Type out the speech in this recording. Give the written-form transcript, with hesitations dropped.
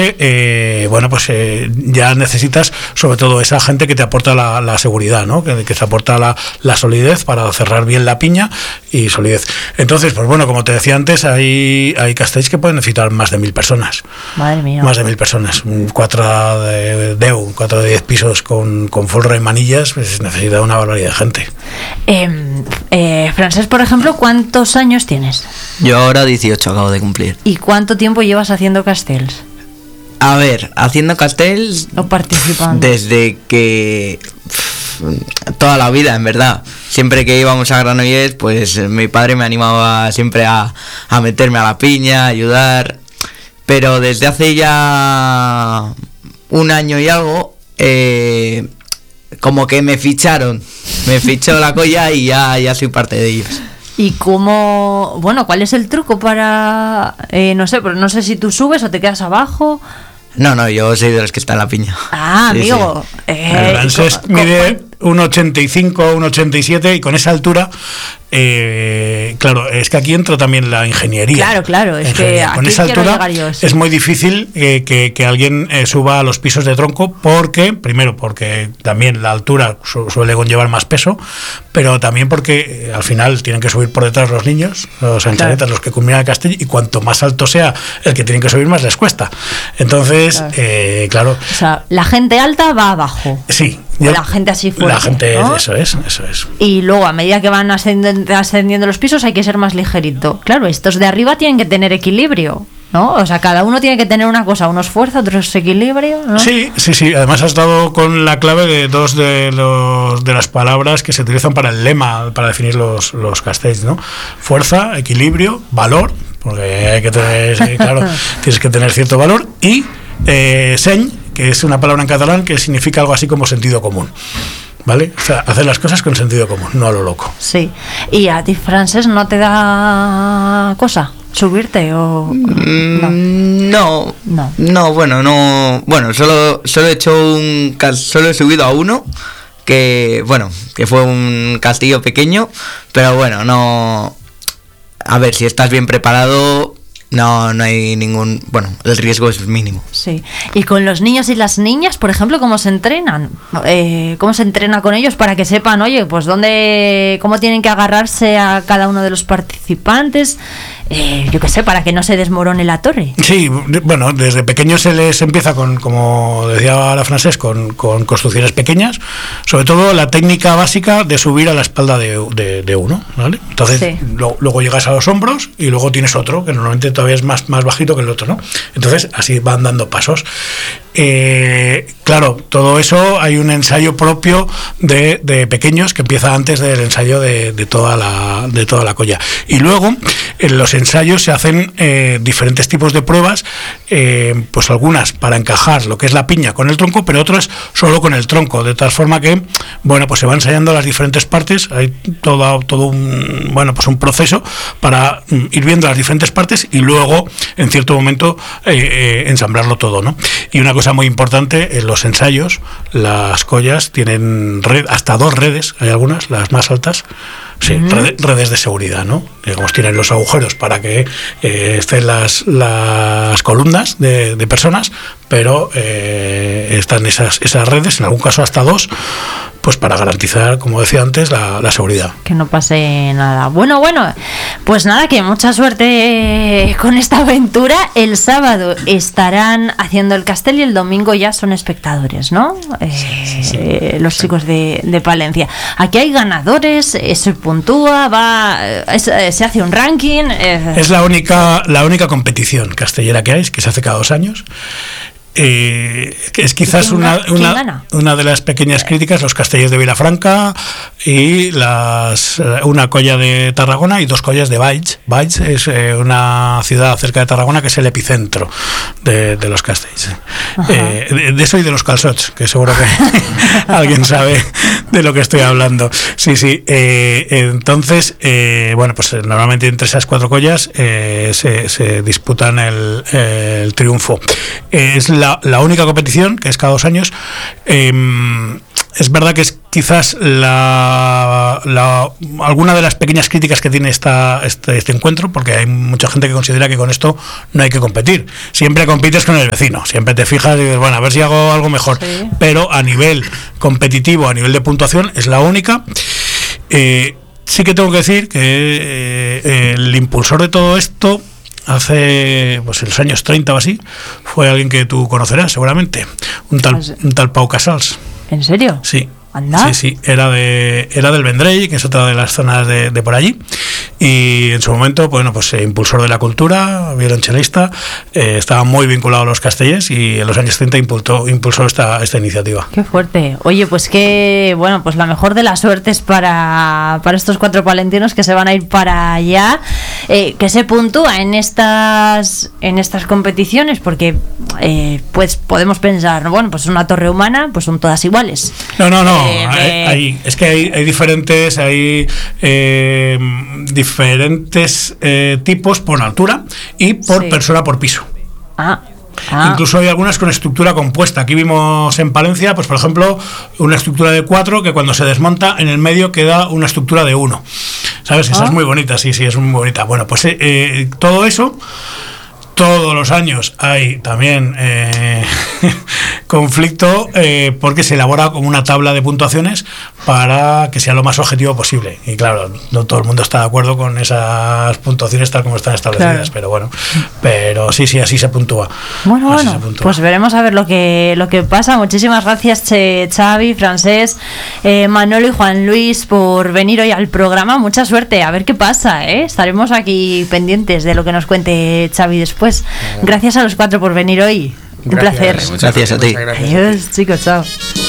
ya necesitas sobre todo esa gente que te aporta la seguridad, ¿no? Que te aporta la solidez para cerrar bien la piña y solidez. Entonces, pues bueno, como te decía antes, hay castells que pueden necesitar más de 1.000 personas. Madre mía. Más de 1.000 personas. 4 de 10 pisos con folre y manillas, pues necesita una barbaridad de gente. Francesc, por ejemplo, ¿cuántos años tienes? Yo ahora 18 acabo de cumplir. ¿Y cuánto tiempo llevas haciendo castells? A ver, haciendo castells... ¿O participando? Desde que... toda la vida, en verdad. Siempre que íbamos a Granollers, pues mi padre me animaba siempre a meterme a la piña, a ayudar. Pero desde hace ya 1 año y algo, como que me ficharon. Me fichó la colla y ya soy parte de ellos. ¿Y cómo, cuál es el truco para, no sé si tú subes o te quedas abajo? No, yo soy de los que están en la piña. Ah, sí, amigo. Sí. Francesc mide 1,85, 1,87 y con esa altura, claro, es que aquí entra también la ingeniería. Claro, es que con esa altura es muy difícil que alguien suba a los pisos de tronco porque también la altura suele conllevar más peso, pero también porque al final tienen que subir por detrás los niños, los ancharetas, los que culminan el castell, y cuanto más alto sea el que tienen que subir, más les cuesta. Entonces, claro. O sea, la gente alta va abajo. Sí. La gente así fuerte, la gente, ¿no? Eso es. Y luego, a medida que van ascendiendo los pisos, hay que ser más ligerito. Claro, estos de arriba tienen que tener equilibrio, ¿no? O sea, cada uno tiene que tener una cosa, unos fuerza, otros equilibrio, ¿no? Sí. Además has dado con la clave de dos de las palabras que se utilizan para el lema, para definir los castells, ¿no? Fuerza, equilibrio, valor, porque hay que tener, claro, tienes que tener cierto valor, y seny, que es una palabra en catalán que significa algo así como sentido común, ¿vale? O sea, hacer las cosas con sentido común, no a lo loco. Sí. ¿Y a ti, Francesc, no te da cosa subirte o...? No, solo he subido a uno que fue un castillo pequeño, pero no, a ver, si estás bien preparado, no hay ningún... el riesgo es mínimo. Sí. ¿Y con los niños y las niñas, por ejemplo, cómo se entrenan? ¿Cómo se entrena con ellos para que sepan, oye, pues cómo tienen que agarrarse a cada uno de los participantes? Yo qué sé, para que no se desmorone la torre. Sí, desde pequeños se les empieza como decía la Francesc, con construcciones pequeñas, sobre todo la técnica básica de subir a la espalda de uno, ¿vale? Entonces, sí. Luego llegas a los hombros y luego tienes otro, que normalmente todavía es más bajito que el otro, ¿no? Entonces, así van dando pasos. Claro, todo eso hay un ensayo propio de pequeños que empieza antes del ensayo de toda la colla. Y luego, en los ensayos se hacen diferentes tipos de pruebas, pues algunas para encajar lo que es la piña con el tronco, pero otras solo con el tronco, de tal forma que, pues se van ensayando las diferentes partes, hay todo un proceso para ir viendo las diferentes partes y luego, en cierto momento, ensamblarlo todo, ¿no? Y una cosa muy importante, en los ensayos, las collas tienen hasta 2 redes, hay algunas, las más altas, sí, redes de seguridad, ¿no? Digamos, tienen los agujeros para que estén las columnas de personas, pero están esas redes, en algún caso hasta 2, pues para garantizar, como decía antes, la seguridad. Que no pase nada. Bueno, pues nada, que mucha suerte con esta aventura. El sábado estarán haciendo el castell y el domingo ya son espectadores, ¿no? Sí. Los chicos de Palencia. Aquí hay ganadores, se puntúa, se hace un ranking. Es la única competición castellera que hay, que se hace cada 2 años. Es quizás una de las pequeñas críticas, los castellers de Vilafranca y una colla de Tarragona y 2 collas de Valls. Valls es una ciudad cerca de Tarragona que es el epicentro de los castells. De eso y de los calçots, que seguro que alguien sabe de lo que estoy hablando. Sí. Entonces, pues normalmente entre esas 4 collas se disputan el triunfo. Es la única competición, que es cada 2 años. Es verdad que es quizás alguna de las pequeñas críticas que tiene este encuentro, porque hay mucha gente que considera que con esto no hay que competir. Siempre compites con el vecino, siempre te fijas y dices, bueno, a ver si hago algo mejor. Sí. Pero a nivel competitivo, a nivel de puntuación, es la única. Sí que tengo que decir que el impulsor de todo esto, hace pues en los años 30 o así, fue alguien que tú conocerás seguramente, un tal Pau Casals. ¿En serio? Sí. ¿Anda? Sí, era del Vendrell, que es otra de las zonas de por allí, y en su momento, bueno, pues impulsor de la cultura, violonchelista, estaba muy vinculado a los castellers y en los años 30 impulsó esta iniciativa. Qué fuerte. Oye, pues pues la mejor de las suertes para estos 4 palentinos que se van a ir para allá, que se puntúa en estas competiciones, porque pues podemos pensar, bueno, pues una torre humana, pues son todas iguales. No. Hay diferentes tipos por altura y por persona por piso. Incluso hay algunas con estructura compuesta. Aquí vimos en Palencia, pues por ejemplo, una estructura de 4 que cuando se desmonta en el medio queda una estructura de 1. ¿Sabes? Esa es muy bonita, sí, es muy bonita. Bueno, pues todo eso. Todos los años hay también conflicto porque se elabora como una tabla de puntuaciones para que sea lo más objetivo posible. Y claro, no todo el mundo está de acuerdo con esas puntuaciones tal como están establecidas, claro. pero sí, así se puntúa. Bueno, pues veremos a ver lo que pasa. Muchísimas gracias, Xavi, Francés, Manolo y Juan Luis por venir hoy al programa. Mucha suerte, a ver qué pasa, ¿eh? Estaremos aquí pendientes de lo que nos cuente Xavi después. Gracias a los 4 por venir hoy. Un placer. Gracias a ti. Adiós, chicos, chao.